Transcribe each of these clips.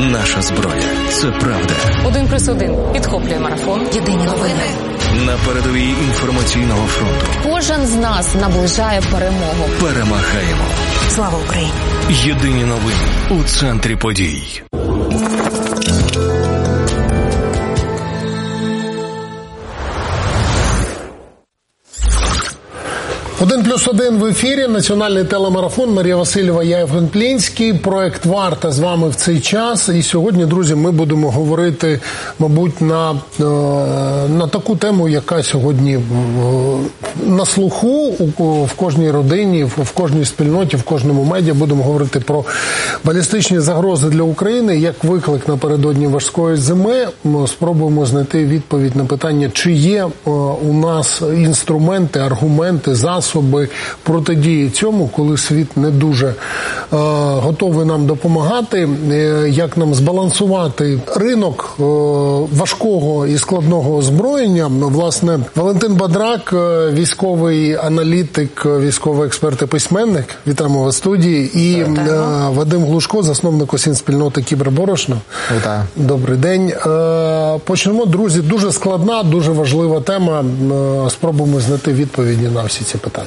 Наша зброя – це правда. 1+1 підхоплює марафон. Єдині новини. На передовій інформаційного фронту. Кожен з нас наближає перемогу. Перемагаємо. Слава Україні! Єдині новини у центрі подій. 1+1 в ефірі. Національний телемарафон. Марія Васильєва, я Євген Плінський. Проект «Варта» з вами в цей час. І сьогодні, друзі, ми будемо говорити, мабуть, на таку тему, яка сьогодні на слуху в кожній родині, в кожній спільноті, в кожному медіа. Будемо говорити про балістичні загрози для України, як виклик напередодні важкої зими. Ми спробуємо знайти відповідь на питання, чи є у нас інструменти, аргументи, засоби протидії цьому, коли світ не дуже готовий нам допомагати, як нам збалансувати ринок важкого і складного озброєння. Власне, Валентин Бадрак, військовий аналітик, військовий експерт і письменник, вітаємо вас в студії, і Вадим Глушко, засновник осінспільноти «Кіберборошно». Вітаю. Добрий день. Почнемо, друзі, дуже складна, дуже важлива тема. Спробуємо знайти відповіді на всі ці питання.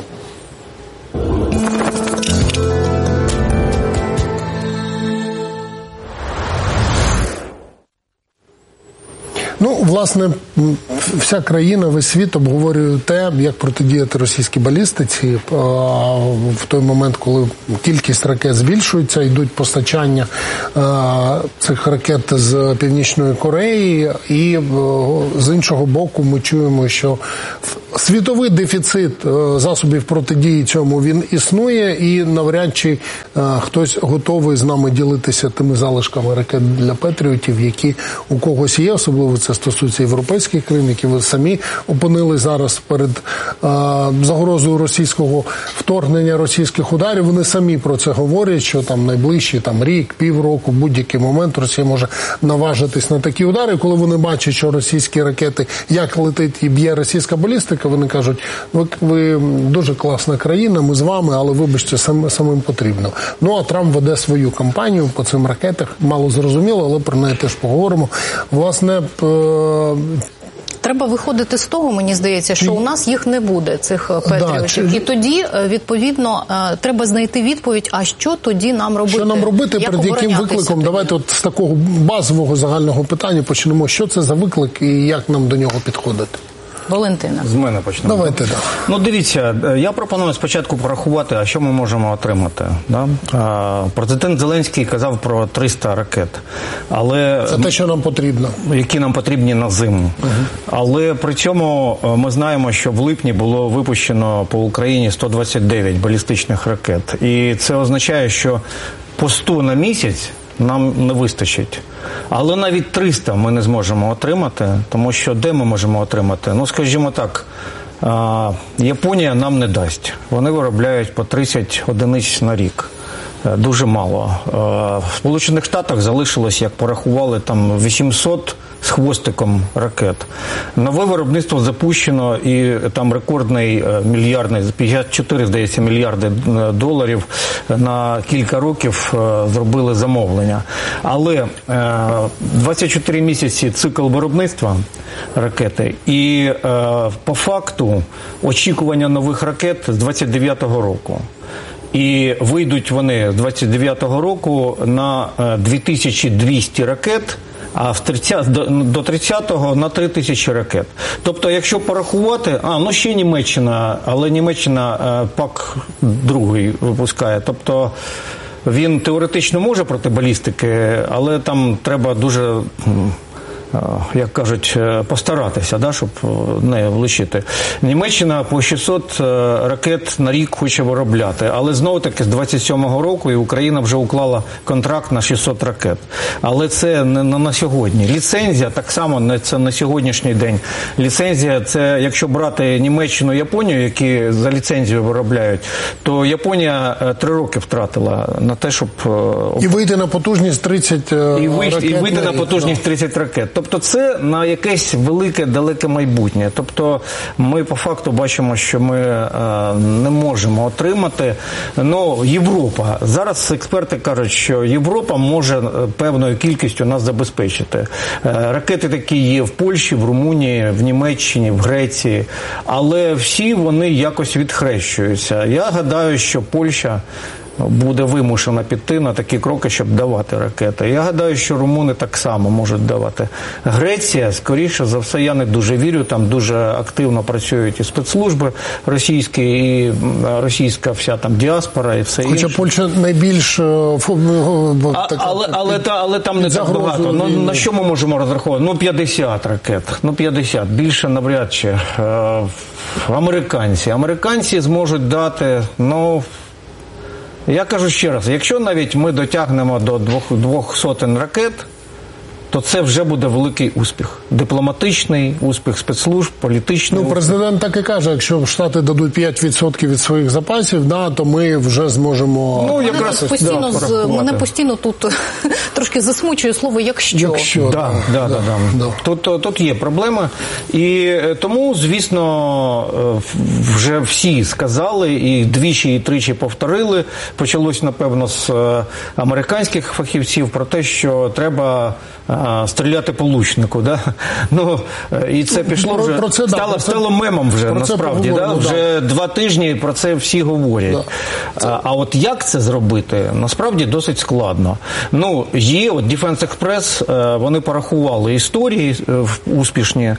Ну, власне, вся країна, весь світ обговорює те, як протидіяти російській балістиці. В той момент, коли кількість ракет збільшується, йдуть постачання цих ракет з Північної Кореї. І з іншого боку ми чуємо, що світовий дефіцит засобів протидії цьому він існує, і навряд чи хтось готовий з нами ділитися тими залишками ракет для Петріотів, які у когось є, особливо це стосується європейських країн, які ви самі опинили зараз перед загрозою російського вторгнення, російських ударів. Вони самі про це говорять, що там найближчі рік, півроку, будь-який момент Росія може наважитись на такі удари. Коли вони бачать, що російські ракети, як летить і б'є російська балістика, вони кажуть, ви дуже класна країна, ми з вами, але вибачте, самим потрібно. Ну, а Трамп веде свою кампанію по цим ракетах, мало зрозуміло, але про неї теж поговоримо. Власне, треба виходити з того, мені здається, що у нас їх не буде, цих Петріотів. І тоді, відповідно, треба знайти відповідь, а що тоді нам робити? Що нам робити, перед яким викликом? Давайте от з такого базового загального питання почнемо. Що це за виклик і як нам до нього підходити? Валентина. З мене почнемо. Давайте, так. Ну, дивіться, я пропоную спочатку порахувати, а що ми можемо отримати. Да? Президент Зеленський казав про 300 ракет. Але це те, що нам потрібно. Які нам потрібні на зиму. Але при цьому ми знаємо, що в липні було випущено по Україні 129 балістичних ракет. І це означає, що по 100 на місяць нам не вистачить. Але навіть 300 ми не зможемо отримати, тому що де ми можемо отримати? Ну, скажімо так, Японія нам не дасть. Вони виробляють по 30 одиниць на рік. Дуже мало. В Сполучених Штатах залишилось, як порахували, там 800 з хвостиком ракет. Нове виробництво запущено, і там рекордний мільярдний, 54, здається, мільярди доларів на кілька років зробили замовлення. Але 24 місяці цикл виробництва ракети, і по факту очікування нових ракет з 29-го року. І вийдуть вони з 29-го року на 2200 ракет, а до 30-го на 3000 ракет. Тобто, якщо порахувати, ще Німеччина, але Німеччина ПАК-2 випускає. Тобто, він теоретично може проти балістики, але там треба дуже, як кажуть, постаратися, да, щоб не влучити. Німеччина по 600 ракет на рік хоче виробляти, але знову-таки з 27-го року і Україна вже уклала контракт на 600 ракет. Але це не на сьогодні. Ліцензія так само, це на сьогоднішній день. Ліцензія, це якщо брати Німеччину і Японію, які за ліцензію виробляють, то Японія 3 роки втратила на те, щоб... І вийти на потужність 30 ракет. І вийти на потужність 30 ракет. Тобто це на якесь велике, далеке майбутнє. Тобто ми по факту бачимо, що ми не можемо отримати. Ну, Європа. Зараз експерти кажуть, що Європа може певною кількістю нас забезпечити. Ракети такі є в Польщі, в Румунії, в Німеччині, в Греції. Але всі вони якось відхрещуються. Я гадаю, що Польща буде вимушена піти на такі кроки, щоб давати ракети. Я гадаю, що румуни так само можуть давати. Греція, скоріше за все, я не дуже вірю, там дуже активно працюють і спецслужби російські, і російська вся там діаспора і все інше. Хоча Польща найбільш... Але там не так багато. Ну, на що ми можемо розраховувати? Ну, 50 ракет. Ну, 50. Більше навряд чи. Американці зможуть дати, ну... Я кажу ще раз, якщо навіть ми дотягнемо до 200 ракет, то це вже буде великий успіх. Дипломатичний успіх спецслужб, політичний успіх. Президент так і каже, якщо Штати дадуть 5% від своїх запасів, то ми вже зможемо... Ну, якраз мене постійно тут трошки засмучує слово «якщо». Тут є проблеми. І тому, звісно, вже всі сказали, і двічі, і тричі повторили. Почалось, напевно, з американських фахівців про те, що треба стріляти по лучнику, да? Ну, і це пішло вже, стало мемом вже, насправді, да? Вже 2 тижні про це всі говорять. А от як це зробити, насправді досить складно. Ну, є, от Defense Express, вони порахували історії успішні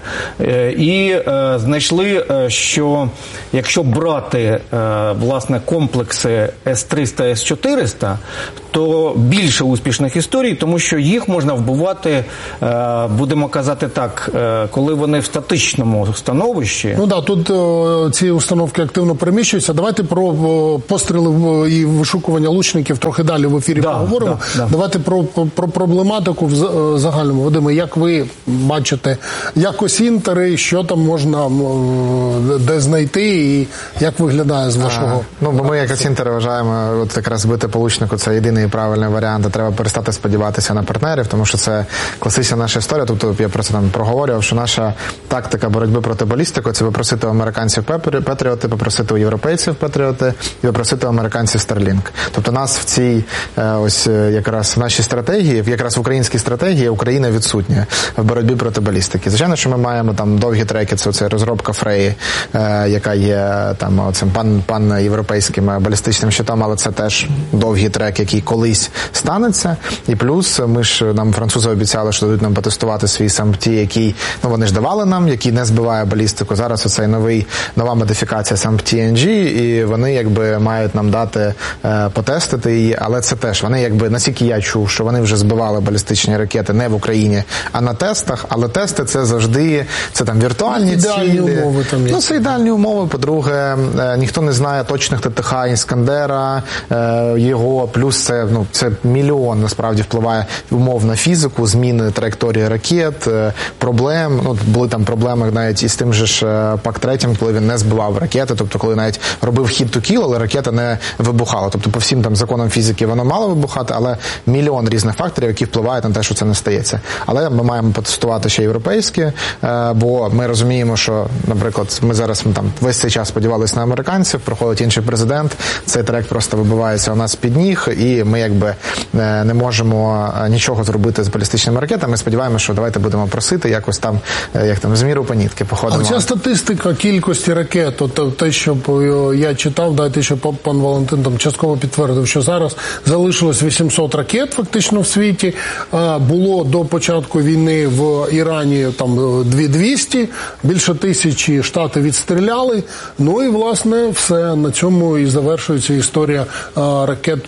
і знайшли, що якщо брати, власне, комплекси С-300, С-400, то більше успішних історій, тому що їх можна вбивати, будемо казати так, коли вони в статичному становищі. Ну так, тут ці установки активно переміщуються. Давайте про постріли і вишукування лучників трохи далі в ефірі поговоримо. Давайте про проблематику в загальному. Вадиме, як ви бачите, як осінтери, що там можна де знайти і як виглядає з вашого... Ну, бо ми як осінтери вважаємо, от якраз бити по лучнику – це єдиний правильний варіант, треба перестати сподіватися на партнерів, тому що це класична наша історія, тобто я про це там проговорював, що наша тактика боротьби проти балістики – це попросити у американців Петріоти, попросити у європейців Петріоти і попросити у американців Starlink. Тобто нас в цій, ось якраз в нашій стратегії, якраз в українській стратегії Україна відсутня в боротьбі проти балістики. Звичайно, що ми маємо там довгі треки, це розробка Фреї, яка є там цим пан-європейським балістичним щитом, але це теж довгий трек, який колись станеться. І плюс нам французи обіцяли, що дадуть нам потестувати свій SAMP-T, який, ну вони ж давали нам, який не збиває балістику. Зараз оцей нова модифікація SAMP-TNG, і вони якби мають нам дати потестити її, але це теж, вони якби, наскільки я чув, що вони вже збивали балістичні ракети не в Україні, а на тестах, але тести це завжди, це там віртуальні цілі. Умови там є. Ну, це ідеальні умови. По-друге, ніхто не знає точних ТТХ Іскандера, його, плюс це мільйон, насправді, впливає умов на фізику, зміни траєкторії ракет, проблем. Ну, були там проблеми навіть із тим же ж ПАК-3, коли він не збивав ракети, тобто коли навіть робив hit-to-kill, але ракета не вибухала. Тобто по всім там законам фізики вона мала вибухати, але мільйон різних факторів, які впливають на те, що це не стається. Але ми маємо потестувати ще європейські, бо ми розуміємо, що, наприклад, ми зараз там весь цей час сподівалися на американців, проходить інший президент, цей трек просто вибивається у нас під ніг, і ми якби не можемо нічого зробити з балістичними ракетами. Ми сподіваємося, що давайте будемо просити якось там, як там, з міру по нітки походимо. А ця статистика кількості ракет, от те, що я читав, те, що пан Валентин там частково підтвердив, що зараз залишилось 800 ракет фактично в світі. Було до початку війни в Ірані там 2200, більше 1000 Штати відстріляли. Ну і, власне, все, на цьому і завершується історія ракет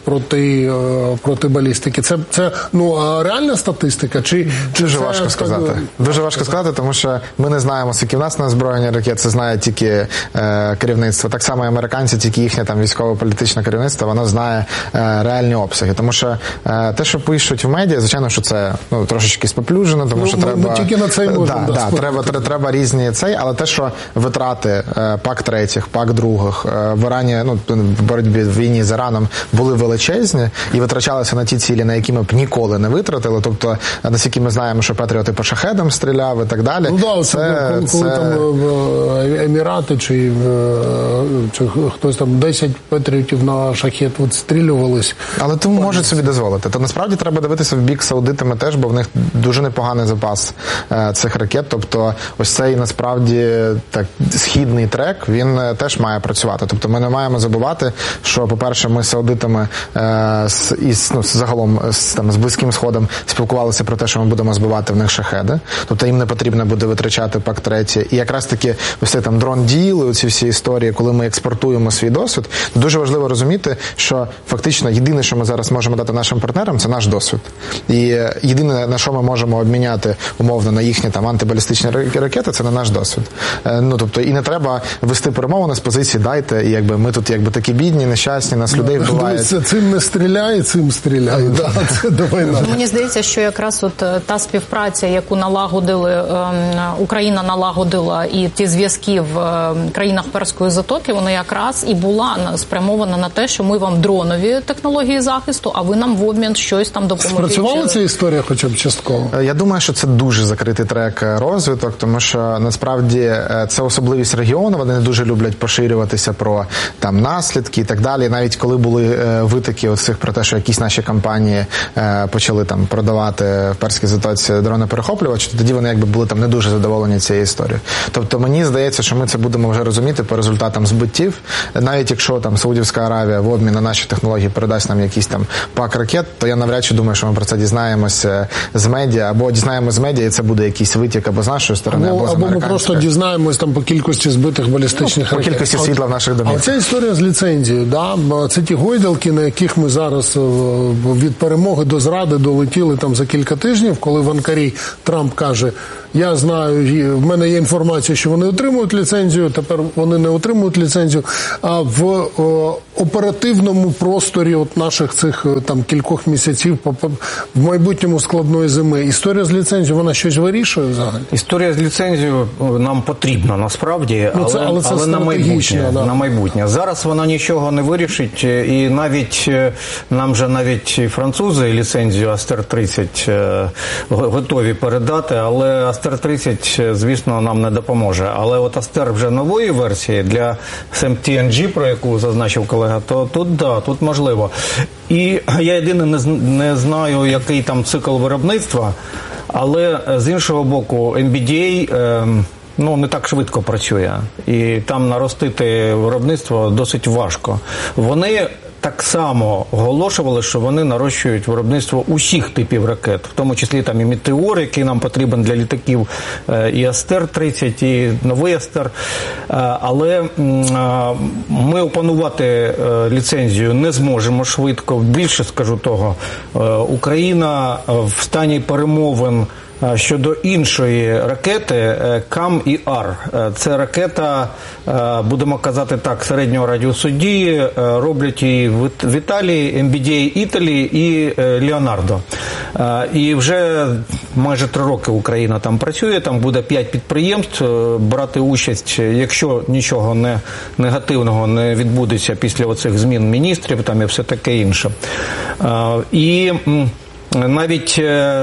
проти балістики. Це реальна статистика? Чи дуже важко сказати. Дуже важко сказати, тому що ми не знаємо, скільки в нас на озброєння ракет, це знає тільки керівництво. Так само і американці, тільки їхнє там військово-політичне керівництво, воно знає реальні обсяги. Тому що те, що пишуть в медіа, звичайно, що це трошечки споплюжено, тому що треба... тільки на це й можемо. Треба різні але те, що витрати ПАК третіх, ПАК других в Ірані, в боротьбі в війні з Іраном були величезні і витрачалися на ті цілі, на які ми б ніколи не витратили. Тобто, наскільки ми знаємо, що Петріот і по шахедам стріляв і так далі. Коли там Емірати чи хтось там 10 Петріотів на шахет відстрілювались. Але тому можуть собі дозволити. То насправді треба дивитися в бік саудитами теж, бо в них дуже непоганий запас цих ракет. Тобто ось цей насправді східний трек, він теж має працювати. Тобто ми не маємо забувати, що, по-перше, ми з саудитами загалом з Близьким Сходом спілкувалися про те, що ми будемо збивати в них шахеди. Тобто їм не потрібно буде витрачати ПАК третє. І якраз таки ось цей дрон-діли, оці всі історії, коли ми експортуємо свій досвід, дуже важливо розуміти, що фактично єдине, що ми зараз можемо дати нашим партнерам, це наш досвід. І єдине, на що ми можемо обміняти умовно на їхні антибалістичні ракети, це на наш досвід. Тобто і не треба вести перемовини з позиції «дайте», і ми тут такі бідні, нещасні, нас людей вбивають. Цим не стріляє, цим стріляє. Мені здається, що якраз та співпраця, яку Україна налагодила, і ті зв'язки в країнах Перської затоки, вона якраз і була спрямована на те, що ми вам дронові технології захисту, а ви нам в обмін щось там допоможете. Спрацювала ця історія хоча б частково? Я думаю, що це дуже закритий трек розвиток, тому що насправді це особливість регіону, вони не дуже люблять поширюватися про наслідки і так далі. Навіть коли були витоки оцих про те, що якісь наші компанії почали продавати в Перській затоці дрони-перехоплювачі, тоді вони були не дуже задоволені цією історією. Тобто мені здається, що ми це будемо вже розуміти по результатам збиттів. Навіть якщо Саудівська Аравія в обмін на наші технології передасть нам якийсь пак ракет, то я навряд чи думаю, що ми про це дізнаємося з медіа, або дізнаємося з медіа, і це буде якийсь витік або з нашої сторони, або з американської. Або ми просто дізнаємось по кількості збитих балістичних ракет. По кількості світла в наших домівках. А ця історія з ліцензією, це ті гойдалки, на яких ми зараз від перемоги до зради долетіли за кілька тижнів, коли в Анкарі Трамп каже: я знаю, в мене є інформація, що вони отримують ліцензію, тепер вони не отримують ліцензію. А в оперативному просторі наших цих кількох місяців в майбутньому складної зими, історія з ліцензією, вона щось вирішує взагалі? Історія з ліцензією нам потрібна насправді, але на майбутнє. Зараз вона нічого не вирішить, і нам же навіть французи ліцензію Астер-30 готові передати, але Астер-30, звісно, нам не допоможе. Але Астер вже нової версії для SMT-NG, про яку зазначив колега, то тут можливо. І я єдине не знаю, який там цикл виробництва, але з іншого боку, MBDA не так швидко працює. І там наростити виробництво досить важко. Вони так само оголошували, що вони нарощують виробництво усіх типів ракет, в тому числі і Метеор, який нам потрібен для літаків, і Астер-30, і новий Астер. Але ми опанувати ліцензію не зможемо швидко. Більше скажу того, Україна в стані перемовин щодо іншої ракети КАМ-ІАР. Це ракета, будемо казати так, середнього радіусу дії, роблять її в Італії, MBDA Італії і Леонардо. І вже майже 3 роки Україна там працює, там буде 5 підприємств брати участь, якщо нічого негативного не відбудеться після оцих змін міністрів і все таке інше. І навіть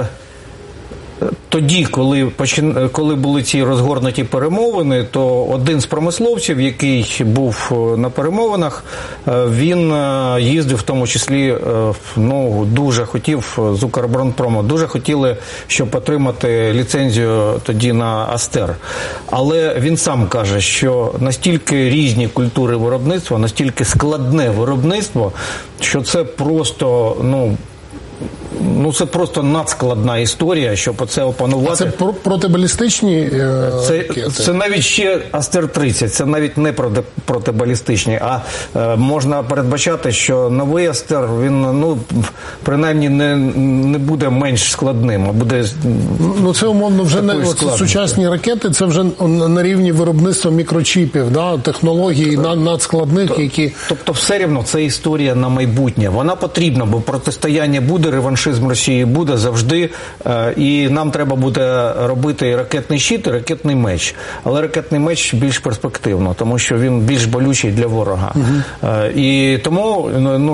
тоді, коли були ці розгорнуті перемовини, то один з промисловців, який був на перемовинах, він їздив в тому числі, дуже хотів, з Укроборонпрому, дуже хотіли, щоб отримати ліцензію тоді на Астер. Але він сам каже, що настільки різні культури виробництва, настільки складне виробництво, що це просто, це просто надскладна історія, щоб це опанувати. А це протибалістичні ракети? Це навіть ще Астер-30, це навіть не протибалістичні, а можна передбачати, що новий Астер, він, принаймні, не буде менш складним, а буде це умовно вже не сучасні ракети, це вже на рівні виробництва мікрочіпів, технологій надскладних, які... Тобто все рівно це історія на майбутнє. Вона потрібна, бо протистояння буде, реваншизм реваншизм Росії буде завжди, і нам треба буде робити і ракетний щит, і ракетний меч. Але ракетний меч більш перспективно, тому що він більш болючий для ворога. І тому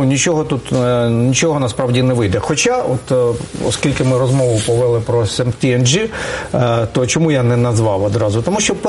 нічого насправді не вийде. Хоча, оскільки ми розмову повели про SMT&G, то чому я не назвав одразу? Тому що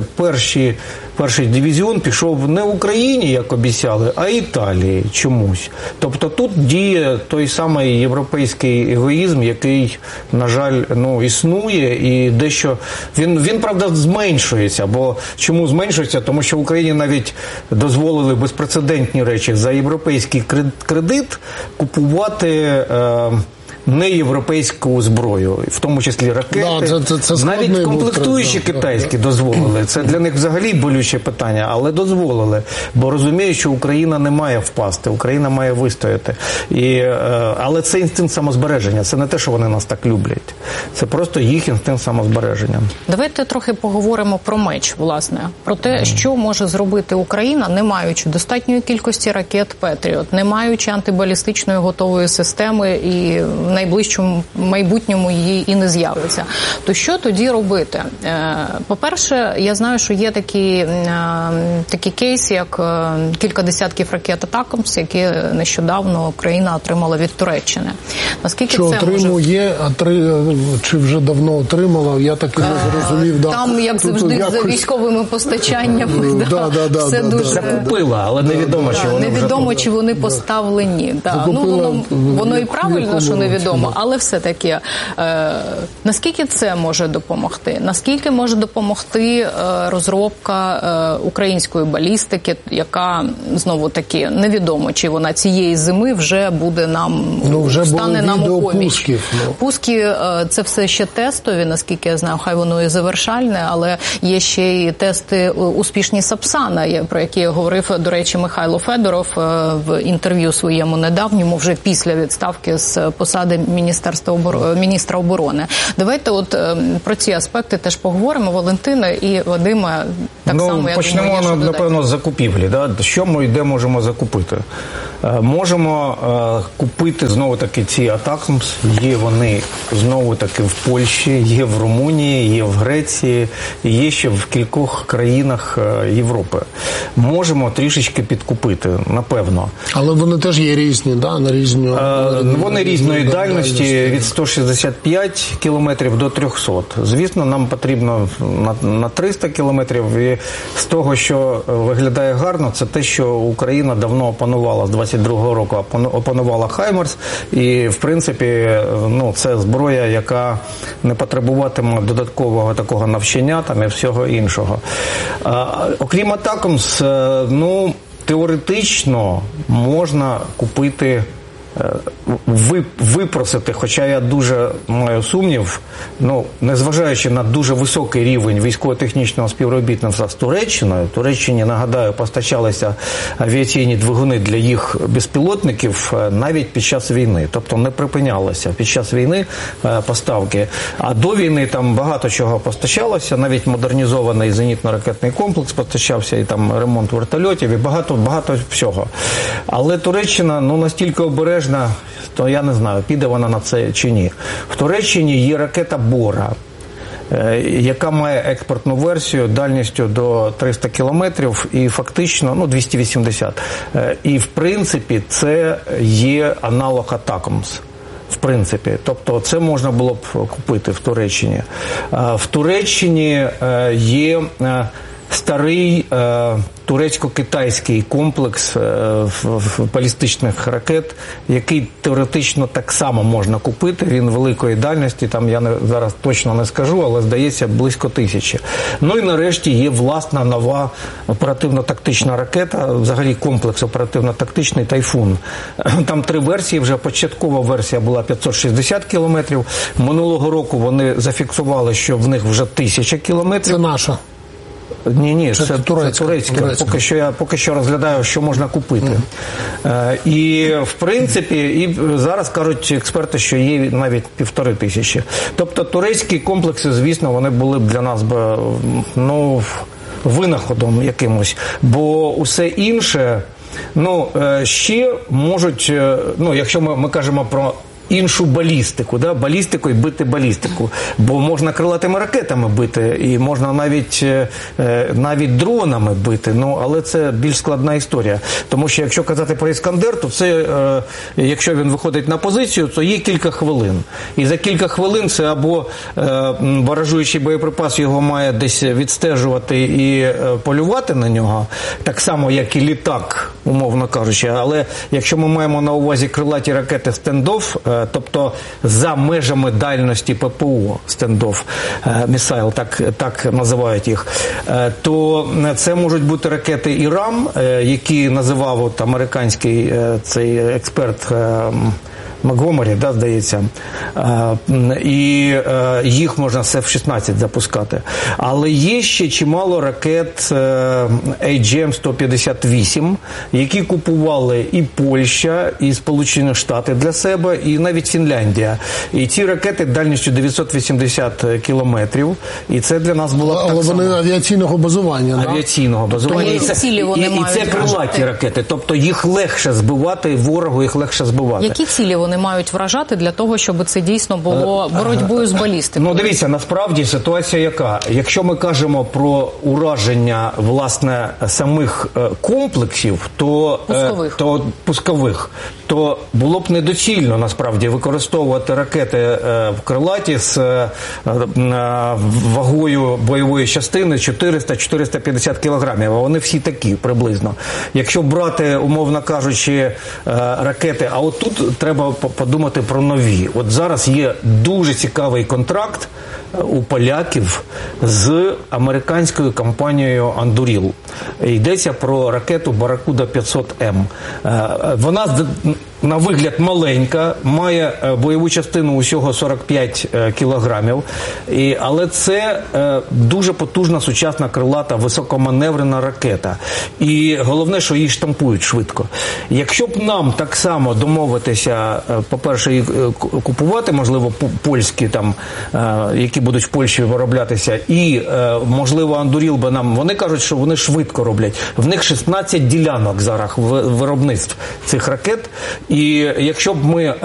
перший дивізіон пішов не Україні, як обіцяли, а Італії чомусь. Тобто тут діє той самий європейський егоїзм, який, на жаль, існує, і дещо він, правда, зменшується. Бо чому зменшується? Тому що в Україні навіть дозволили безпрецедентні речі за європейський кредит купувати неєвропейську зброю, в тому числі ракети. Навіть комплектуючі китайські дозволили. Це для них взагалі болюче питання, але дозволили. Бо розуміють, що Україна не має впасти, Україна має вистояти. Але це інстинкт самозбереження. Це не те, що вони нас так люблять. Це просто їх інстинкт самозбереження. Давайте трохи поговоримо про меч, власне. Про те, що може зробити Україна, не маючи достатньої кількості ракет «Петріот», не маючи антибалістичної готової системи, і в найближчому майбутньому її і не з'явиться. То що тоді робити? По-перше, я знаю, що є такі кейси, як кілька десятків ракет «Атакамс», які нещодавно Україна отримала від Туреччини. Наскільки що це отримує, чи вже давно отримала, я так і не зрозумів. Там, як завжди, за військовими постачаннями, все дуже... Закупила, але невідомо, чи вони невідомо, чи вони поставлені. Воно і правильно, що невідомо, але все-таки наскільки це може допомогти? Наскільки може допомогти розробка української балістики, яка, знову-таки, невідомо, чи вона цієї зими вже буде нам, стане нам у поміч. Пуски – це все ще тестові, наскільки я знаю, хай воно і завершальне, але є ще й тести успішні Сапсана, про які говорив, до речі, Михайло Федоров в інтерв'ю своєму недавньому, вже після відставки з посади міністра оборони. Давайте про ці аспекти теж поговоримо. Валентина і Вадиме, так само, я почнемо, думаю, напевно, з закупівлі. Да? Що ми можемо закупити? Можемо купити, знову-таки, ці «Атакамс». Є вони, знову-таки, в Польщі, є в Румунії, є в Греції, є ще в кількох країнах Європи. Можемо трішечки підкупити, напевно. Але вони теж є різні, да? Вони різної дальності, від 165 кілометрів до 300. Звісно, нам потрібно на 300 кілометрів. І з того, що виглядає гарно, це те, що Україна давно опанувала з 22-го року, опанувала «Хаймерс». І, в принципі, це зброя, яка не потребуватиме додаткового такого навчання і всього іншого. Окрім «Атакамс», теоретично можна купити, випросити, хоча я дуже маю сумнів, незважаючи на дуже високий рівень військово-технічного співробітництва з Туреччиною. Туреччині, нагадаю, постачалися авіаційні двигуни для їх безпілотників навіть під час війни. Тобто не припинялося під час війни поставки. А до війни там багато чого постачалося, навіть модернізований зенітно-ракетний комплекс постачався, і там ремонт вертольотів, і багато всього. Але Туреччина, настільки обережна, то я не знаю, піде вона на це чи ні. В Туреччині є ракета «Бора», яка має експортну версію дальністю до 300 кілометрів і фактично, 280. І в принципі це є аналог «Атакамс». В принципі. Тобто це можна було б купити в Туреччині. В Туреччині є старий турецько-китайський комплекс балістичних ракет, який теоретично так само можна купити. Він великої дальності, там я зараз точно не скажу, але здається близько 1000. І нарешті є власна нова оперативно-тактична ракета, взагалі комплекс оперативно-тактичний «Тайфун». Там 3 версії, вже початкова версія була 560 кілометрів. Минулого року вони зафіксували, що в них вже 1000 кілометрів. Це наша. Ні, це турецьке. Поки що розглядаю, що можна купити. І, в принципі, зараз кажуть експерти, що є навіть 1500. Тобто турецькі комплекси, звісно, вони були б для нас винаходом якимось. Бо усе інше, ще можуть, якщо ми кажемо про іншу балістику, да? Балістикою бити балістику. Бо можна крилатими ракетами бити, і можна навіть дронами бити, але це більш складна історія. Тому що якщо казати про «Іскандер», то це, якщо він виходить на позицію, то є кілька хвилин. І за кілька хвилин це або баражуючий боєприпас його має десь відстежувати і полювати на нього, так само, як і літак, умовно кажучи. Але якщо ми маємо на увазі крилаті ракети «Стендофф», тобто за межами дальності ППО, «Стендофф», «Місайл», так називають їх, то це можуть бути ракети «Ірам», які називав американський цей експерт Макгомері, здається, і їх можна F-16 запускати. Але є ще чимало ракет AGM-158, які купували і Польща, і Сполучені Штати для себе, і навіть Фінляндія. І ці ракети дальністю 980 кілометрів, і це для нас було так само. Але вони авіаційного базування, авіаційного базування. І це крилаті ракети, тобто їх легше збивати, ворогу їх легше збивати. Які цілі вони мають вражати для того, щоб це дійсно було боротьбою з балістикою? Дивіться, насправді ситуація яка? Якщо ми кажемо про ураження, власне, самих комплексів, пускових, то було б недоцільно, насправді, використовувати ракети крилаті з вагою бойової частини 400-450 кілограмів, а вони всі такі приблизно. Якщо брати, умовно кажучи, ракети, а от тут треба подумати про нові. От зараз є дуже цікавий контракт у поляків з американською компанією «Андуріл». Йдеться про ракету «Барракуда 500М». Вона на вигляд маленька, має бойову частину усього 45 кілограмів, але це дуже потужна сучасна крилата високоманеврена ракета. І головне, що її штампують швидко. Якщо б нам так само домовитися, по-перше, і купувати, можливо, польські, які будуть в Польщі вироблятися, і, можливо, «Андуріл» би нам, вони кажуть, що вони швидко роблять. В них 16 ділянок зараз виробництв цих ракет. І якщо б ми